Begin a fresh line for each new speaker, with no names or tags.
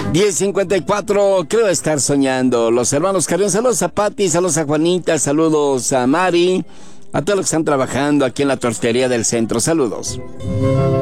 10:54, creo estar soñando. Los hermanos Carrión, saludos a Pati, saludos a Juanita, saludos a Mari, a todos los que están trabajando aquí en la tortería del centro, saludos.